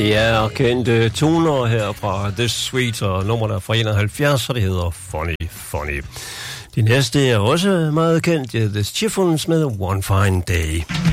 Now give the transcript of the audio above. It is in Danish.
Det er kendte toner her fra The Sweet, og nummeret er fra 71, og det hedder Funny Funny. Det næste er også meget kendt, The Chiffons med One Fine Day.